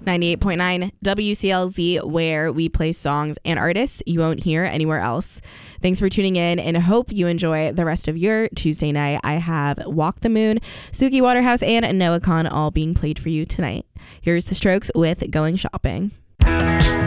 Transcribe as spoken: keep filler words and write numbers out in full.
ninety-eight point nine W C L Z, where we play songs and artists you won't hear anywhere else. Thanks for tuning in, and hope you enjoy the rest of your Tuesday night. I have Walk the Moon, Suki Waterhouse, and Noah Kahan all being played for you tonight. Here's The Strokes with Going Shopping.